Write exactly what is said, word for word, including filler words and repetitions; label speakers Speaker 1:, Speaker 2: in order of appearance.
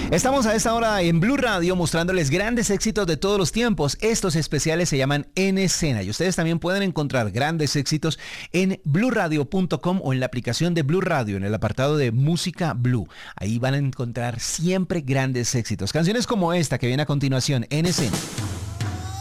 Speaker 1: Estamos a esta hora en Blue Radio mostrándoles grandes éxitos de todos los tiempos. Estos especiales se llaman En Escena y ustedes también pueden encontrar grandes éxitos en blue radio punto com o en la aplicación de Blue Radio en el apartado de Música Blue. Ahí van a encontrar siempre grandes éxitos. Canciones como esta que viene a continuación, En Escena.